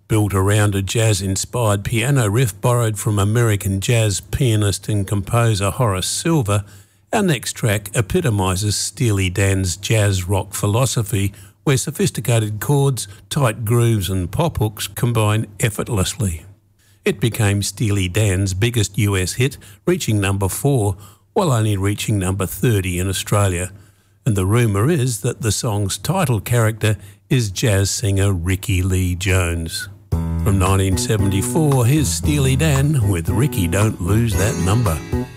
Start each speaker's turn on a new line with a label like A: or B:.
A: Built around a jazz-inspired piano riff borrowed from American jazz pianist and composer Horace Silver, our next track epitomises Steely Dan's jazz rock philosophy, where sophisticated chords, tight grooves and pop hooks combine effortlessly. It became Steely Dan's biggest US hit, reaching number 4, while only reaching number 30 in Australia. And the rumour is that the song's title character is jazz singer Ricky Lee Jones. From 1974, here's Steely Dan with Ricky Don't Lose That Number.